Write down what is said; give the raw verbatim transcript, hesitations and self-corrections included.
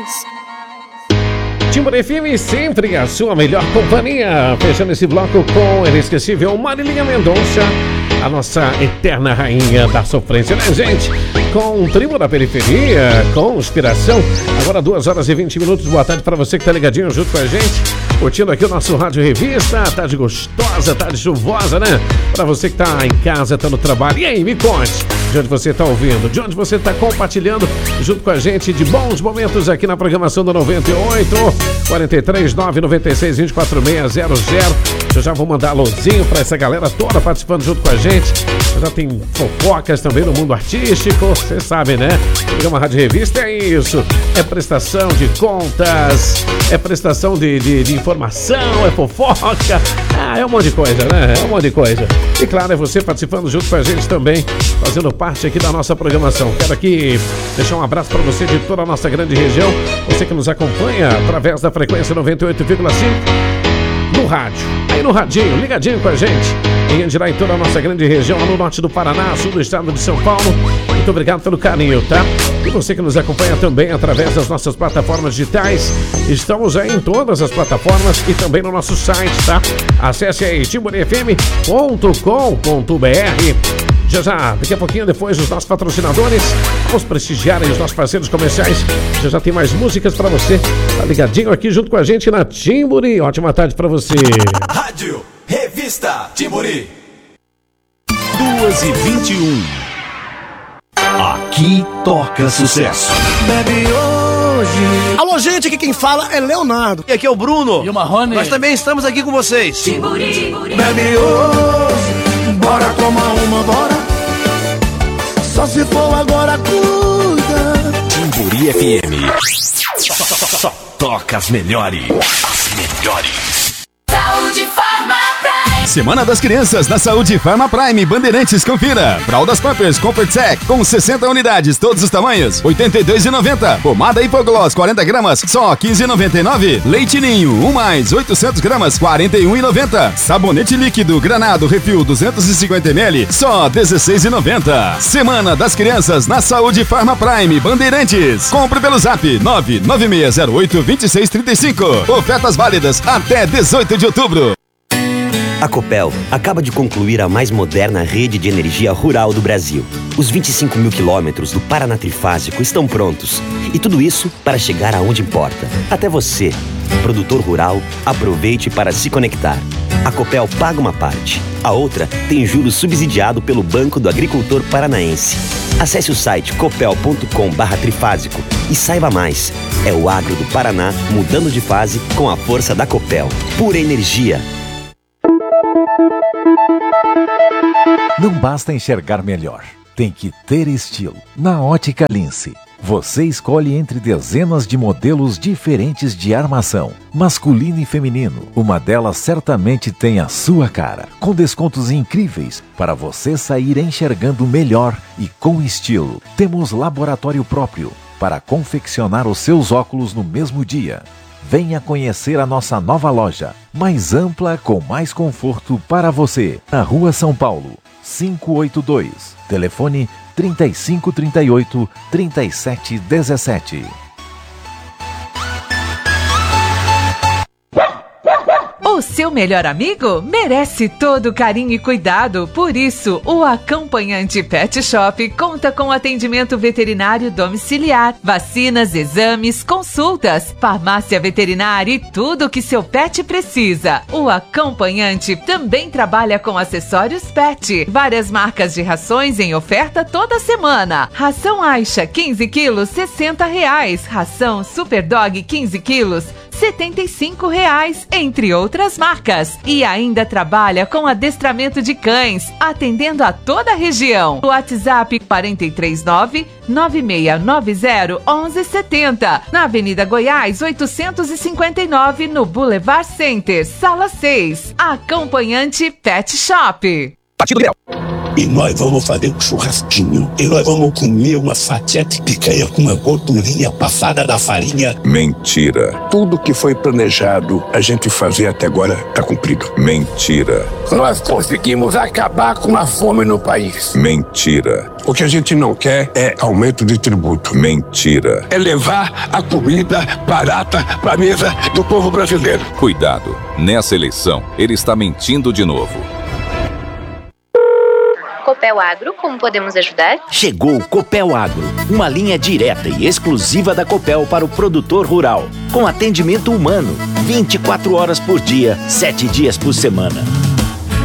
Timburi F M, sempre a sua melhor companhia. Fechando esse bloco com a inesquecível Marilinha Mendonça, a nossa eterna rainha da sofrência, né, gente? Com Tribo da Periferia, com inspiração. Agora duas horas e vinte minutos. Boa tarde para você que tá ligadinho junto com a gente, curtindo aqui o nosso Rádio Revista. Tarde gostosa, tarde chuvosa, né? Para você que tá em casa, tá no trabalho. E aí, me conte de onde você tá ouvindo, de onde você tá compartilhando junto com a gente de bons momentos aqui na programação do noventa e oito. quatro três nove nove seis dois quatro seis zero zero. Eu já vou mandar alôzinho pra essa galera toda participando junto com a gente. Já tem fofocas também no mundo artístico, você sabe, né? O programa Rádio Revista é isso, é prestação de contas, é prestação de, de, de informação, é fofoca, ah, é um monte de coisa, né? É um monte de coisa. E claro, é você participando junto com a gente também, fazendo parte aqui da nossa programação. Quero aqui deixar um abraço para você de toda a nossa grande região, você que nos acompanha através da frequência noventa e oito vírgula cinco no rádio, aí no radinho, ligadinho com a gente, em Andirá, em toda a nossa grande região, lá no norte do Paraná, sul do estado de São Paulo. Muito obrigado pelo carinho, tá? E você que nos acompanha também através das nossas plataformas digitais, estamos aí em todas as plataformas e também no nosso site, tá? Acesse aí timburi f m ponto com ponto b r. Já já, daqui a pouquinho, depois dos nossos patrocinadores, vamos prestigiar aí os nossos parceiros comerciais. Já já tem mais músicas pra você. Tá ligadinho aqui junto com a gente na Timburi. Ótima tarde pra você. Rádio Revista Timburi. duas e vinte e um. Aqui toca sucesso. Bebe hoje. Alô, gente, aqui quem fala é Leonardo. E aqui é o Bruno. E o Marrone. Nós também estamos aqui com vocês. Timburi, Timburi. Bebe hoje, bora tomar uma, bora. Só se for agora, cuida. Timburi F M. Só, só, só, só toca as melhores. As melhores. Saúde Farma Prime. Semana das Crianças na Saúde Farma Prime Bandeirantes, confira. Fraldas Pampers Comfort Sec com sessenta unidades, todos os tamanhos, oitenta e dois reais e noventa centavos. Pomada Hipogloss quarenta gramas, só quinze reais e noventa e nove centavos. Leite Ninho um mais, oitocentos gramas, quarenta e um reais e noventa centavos. Sabonete líquido Granado Refil duzentos e cinquenta mililitros, só dezesseis reais e noventa centavos. Semana das Crianças na Saúde Farma Prime Bandeirantes. Compre pelo zap nove nove seis zero oito dois seis três cinco. Ofertas válidas até dezoito de outubro. A Copel acaba de concluir a mais moderna rede de energia rural do Brasil. Os vinte e cinco mil quilômetros do Paraná Trifásico estão prontos. E tudo isso para chegar aonde importa. Até você, produtor rural, aproveite para se conectar. A Copel paga uma parte. A outra tem juros subsidiado pelo Banco do Agricultor Paranaense. Acesse o site copel ponto com barra trifásico e saiba mais. É o agro do Paraná mudando de fase com a força da Copel. Pura energia. Não basta enxergar melhor, tem que ter estilo. Na Ótica Lince, você escolhe entre dezenas de modelos diferentes de armação, masculino e feminino. Uma delas certamente tem a sua cara, com descontos incríveis para você sair enxergando melhor e com estilo. Temos laboratório próprio para confeccionar os seus óculos no mesmo dia. Venha conhecer a nossa nova loja, mais ampla, com mais conforto para você. Na Rua São Paulo, quinhentos e oitenta e dois. Telefone trinta e cinco, trinta e oito, trinta e sete, dezessete. O seu melhor amigo merece todo o carinho e cuidado. Por isso, o Acompanhante Pet Shop conta com atendimento veterinário domiciliar, vacinas, exames, consultas, farmácia veterinária e tudo o que seu pet precisa. O Acompanhante também trabalha com acessórios pet, várias marcas de rações em oferta toda semana. Ração Aixa quinze quilos, sessenta reais. Ração Super Dog quinze quilos, setenta e cinco reais, entre outras marcas. E ainda trabalha com adestramento de cães, atendendo a toda a região. WhatsApp quatro três nove, nove seis nove zero, um um sete zero, na Avenida Goiás oitocentos e cinquenta e nove, no Boulevard Center, Sala seis. Acompanhante Pet Shop. Partido Liberal. E nós vamos fazer um churrasquinho. E nós vamos comer uma fatia de picanha com uma gordurinha passada da farinha. Mentira. Tudo que foi planejado a gente fazer até agora tá cumprido. Mentira. Nós conseguimos acabar com a fome no país. Mentira. O que a gente não quer é aumento de tributo. Mentira. É levar a comida barata para a mesa do povo brasileiro. Cuidado, nessa eleição ele está mentindo de novo. Copel Agro, como podemos ajudar? Chegou o Copel Agro, uma linha direta e exclusiva da Copel para o produtor rural, com atendimento humano, vinte e quatro horas por dia, sete dias por semana.